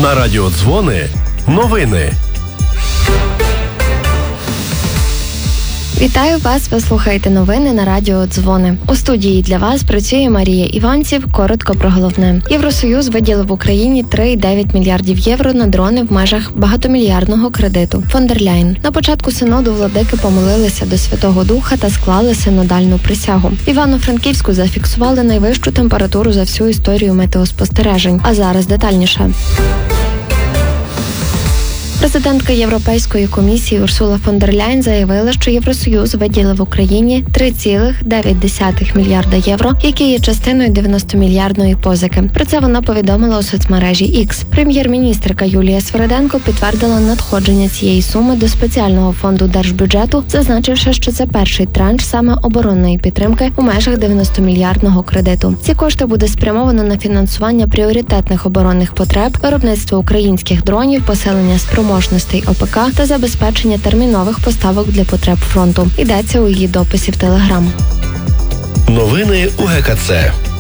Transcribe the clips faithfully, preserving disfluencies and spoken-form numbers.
На радіо Дзвони новини. Вітаю вас, ви слухаєте новини на радіо Дзвони. У студії для вас працює Марія Іванців. Коротко про головне. Євросоюз виділив Україні три цілих дев'ять мільярдів євро на дрони в межах багатомільярдного кредиту. Фон дер Ляєн. На початку синоду владики помолилися до Святого Духа та склали синодальну присягу. В Івано-Франківську зафіксували найвищу температуру за всю історію метеоспостережень. А зараз детальніше. Президентка Європейської комісії Урсула фон дер Ляєн заявила, що Євросоюз виділив Україні три цілих дев'ять десятих мільярда євро, які є частиною дев'яностомільярдної позики. Про це вона повідомила у соцмережі Ікс. Прем'єр-міністерка Юлія Свериденко підтвердила надходження цієї суми до спеціального фонду держбюджету, зазначивши, що це перший транш саме оборонної підтримки у межах дев'яностомільярдного кредиту. Ці кошти буде спрямовано на фінансування пріоритетних оборонних потреб, виробництво українських дронів, посилення спроможностей можностей ОПК та забезпечення термінових поставок для потреб фронту. Йдеться у її дописі в Телеграм. Новини у ГКЦ.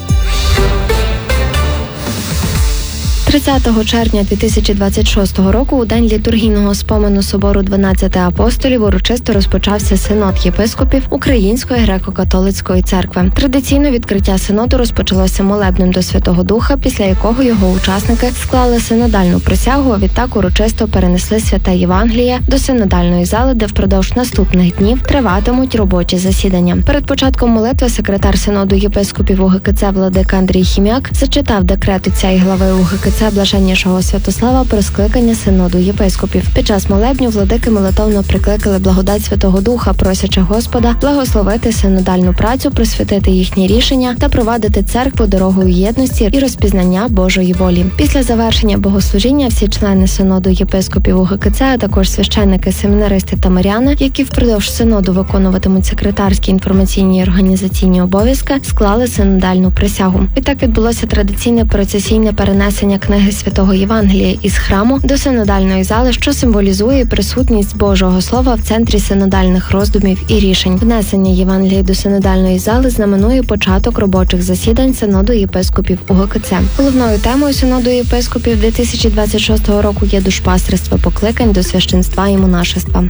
тридцятого червня дві тисячі двадцять шостого року, у день літургійного спомену собору дванадцяти апостолів, урочисто розпочався синод єпископів Української греко-католицької церкви. Традиційно відкриття синоду розпочалося молебнем до Святого Духа, після якого його учасники склали синодальну присягу, а відтак урочисто перенесли святе Євангеліє до синодальної зали, де впродовж наступних днів триватимуть робочі засідання. Перед початком молитви секретар синоду єпископів УГКЦ владика Андрій Хім'як зачитав декрет отця і глави УГКЦ Блаженнішого Святослава про скликання синоду єпископів. Під час молебню владики молитовно прикликали благодать Святого Духа, просячи Господа благословити синодальну працю, просвятити їхні рішення та провадити церкву дорогою єдності і розпізнання Божої волі. Після завершення богослужіння всі члени синоду єпископів УГКЦ, а також священники, семінаристи та миряни, які впродовж синоду виконуватимуть секретарські, інформаційні і організаційні обов'язки, склали синодальну присягу. Відтак відбулося традиційне процесійне перенесення книги Святого Євангелія із храму до синодальної зали, що символізує присутність Божого Слова в центрі синодальних роздумів і рішень. Внесення Євангелія до синодальної зали знаменує початок робочих засідань синоду єпископів УГКЦ. Головною темою синоду єпископів дві тисячі двадцять шостого року є душпастерство покликань до священства і монашества.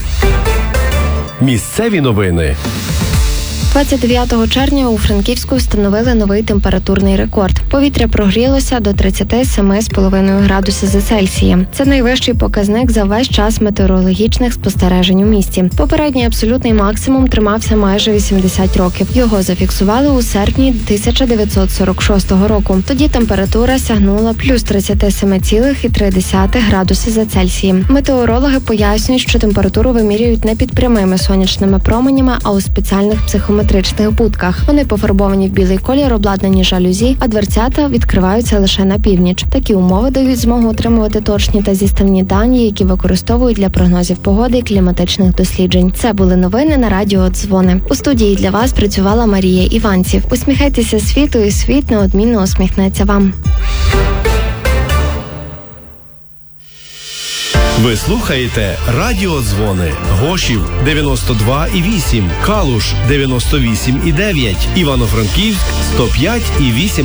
Місцеві новини. двадцять дев'ятого червня у Франківську встановили новий температурний рекорд. Повітря прогрілося до тридцять сім цілих п'ять градуси за Цельсієм. Це найвищий показник за весь час метеорологічних спостережень у місті. Попередній абсолютний максимум тримався майже вісімдесят років. Його зафіксували у серпні тисяча дев'ятсот сорок шостого року. Тоді температура сягнула плюс тридцять сім цілих три десятих градуси за Цельсієм. Метеорологи пояснюють, що температуру вимірюють не під прямими сонячними променями, а у спеціальних психометричних метричних будках. Вони пофарбовані в білий колір, обладнані жалюзі, а дверцята відкриваються лише на північ. Такі умови дають змогу отримувати точні та зіставні дані, які використовують для прогнозів погоди і кліматичних досліджень. Це були новини на радіо Дзвони. У студії для вас працювала Марія Іванців. Усміхайтеся світу, і світ неодмінно усміхнеться вам. Ви слухаєте Радіо Дзвони. Гошів дев'яносто два і вісім, Калуш дев'яносто вісім і дев'ять, Івано-Франківськ сто п'ять і вісім.